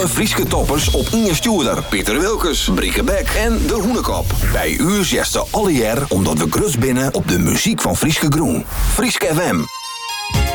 alle Frieske toppers op Inge Stuurder, Pieter Wilkes, Brieke Beck en De Hoenekop. Bij u zegt ze alle jaar omdat we grus binnen op de muziek van Frieske Groen. Frieske FM.